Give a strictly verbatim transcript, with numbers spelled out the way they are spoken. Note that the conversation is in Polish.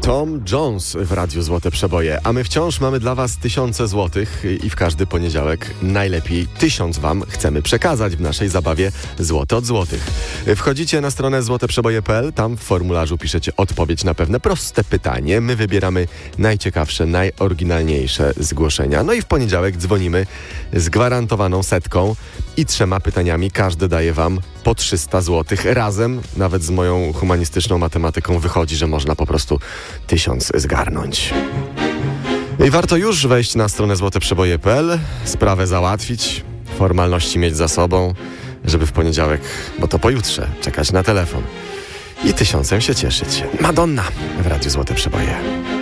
Tom Jones w Radiu Złote Przeboje, a my wciąż mamy dla Was tysiące złotych i w każdy poniedziałek najlepiej tysiąc Wam chcemy przekazać w naszej zabawie Złote od Złotych. Wchodzicie na stronę złote przeboje kropka p l, tam w formularzu piszecie odpowiedź na pewne proste pytanie. My wybieramy najciekawsze, najoryginalniejsze zgłoszenia. No i w poniedziałek dzwonimy z gwarantowaną setką i trzema pytaniami. Każdy daje Wam po trzysta złotych. Razem, nawet z moją humanistyczną matematyką, wychodzi, że można po prostu tysiąc zgarnąć. I warto już wejść na stronę złote przeboje kropka p l, sprawę załatwić, formalności mieć za sobą, żeby w poniedziałek, bo to pojutrze, czekać na telefon i tysiącem się cieszyć. Madonna w Radiu Złote Przeboje.